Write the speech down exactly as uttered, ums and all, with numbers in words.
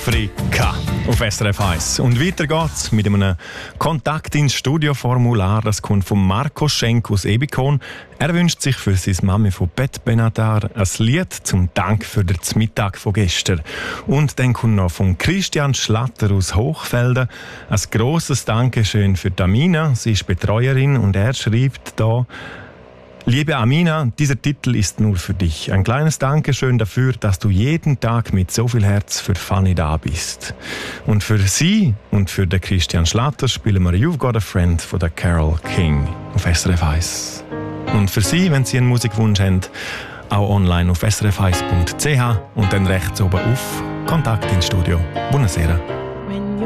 Afrika auf S R F eins. Und weiter geht's mit einem Kontakt ins Studioformular. Das kommt von Marco Schenk aus Ebikon. Er wünscht sich für seine Mami von Bet Benatar ein Lied zum Dank für den Mittag von gestern. Und dann kommt noch von Christian Schlatter aus Hochfelden ein grosses Dankeschön für Amina. Sie ist Betreuerin und er schreibt da: Liebe Amina, dieser Titel ist nur für dich. Ein kleines Dankeschön dafür, dass du jeden Tag mit so viel Herz für Fanny da bist. Und für sie und für den Christian Schlatter spielen wir You've Got a Friend von der Carole King auf S R F eins. Und für Sie, wenn Sie einen Musikwunsch haben, auch online auf s r f eins punkt c h und dann rechts oben auf Kontakt ins Studio. Buonasera.